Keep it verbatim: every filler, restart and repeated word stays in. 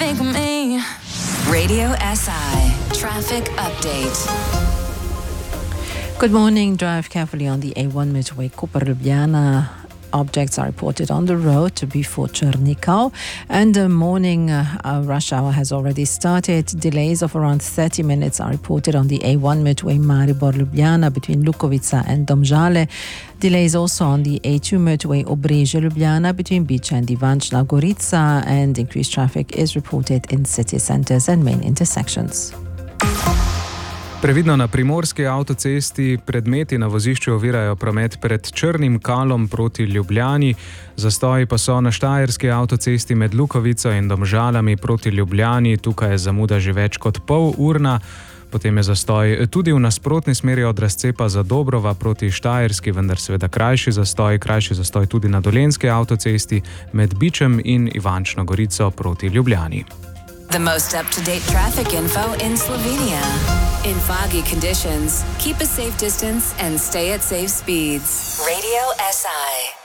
think of me. Radio S I Traffic Update. Good morning. Drive carefully on the A one motorway Koper-Ljubljana. Objects are reported on the road before Chernikov, and the morning uh, uh, rush hour has already started. Delays of around thirty minutes are reported on the A one motorway Maribor-Ljubljana between Lukovica and Domžale. Delays also on the A two motorway Obrežje-Ljubljana between Biča and Ivančna Gorica, and increased traffic is reported in city centres and main intersections. Previdno na primorski avtocesti predmeti na vozišču ovirajo promet pred Črnim Kalom proti Ljubljani. Zastoji pa so na štajerski avtocesti med Lukovico in Domžalami proti Ljubljani. Tukaj je zamuda že več kot pol urna. Potem je zastoj tudi v nasprotni smeri od razcepa Zadobrova proti Štajerski, vendar seveda krajši zastoj, krajši zastoj tudi na dolenjski avtocesti med Bičem in Ivančno Gorico proti Ljubljani. The most up-to-date traffic info in Slovenia. In foggy conditions, keep a safe distance and stay at safe speeds. Radio S I.